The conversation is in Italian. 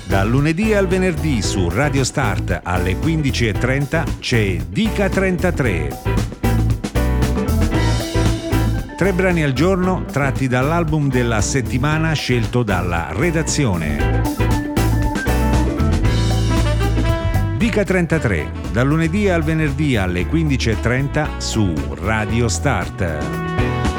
Dal lunedì al venerdì su Radio Start alle 15:30 c'è Dica 33. 3 brani al giorno tratti dall'album della settimana scelto dalla redazione. Dica 33, dal lunedì al venerdì alle 15:30 su Radio Start.